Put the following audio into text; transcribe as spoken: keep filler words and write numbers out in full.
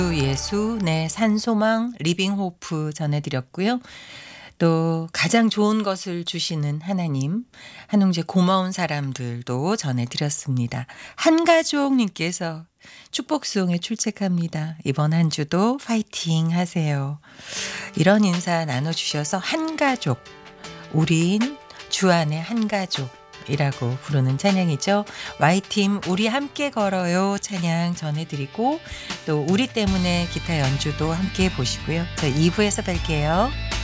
예수, 네, 산소망, 리빙호프 전해드렸고요. 또 가장 좋은 것을 주시는 하나님, 한웅재 고마운 사람들도 전해드렸습니다. 한가족님께서 축복수용에 출첵합니다. 이번 한 주도 파이팅 하세요. 이런 인사 나눠주셔서 한가족, 우린 주 안에 한가족 이라고 부르는 찬양이죠. Y팀 우리 함께 걸어요 찬양 전해드리고 또 우리 때문에 기타 연주도 함께 보시고요. 저 이 부에서 뵐게요.